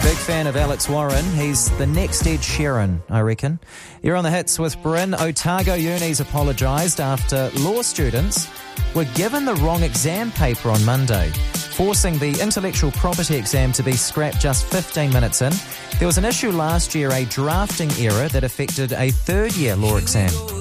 Big fan of Alex Warren. He's the next Ed Sheeran, I reckon. You're on the hits with Bryn. Otago Uni's apologised after law students were given the wrong exam paper on Monday, forcing the intellectual property exam to be scrapped just 15 minutes in. There was an issue last year, a drafting error that affected a third-year law exam.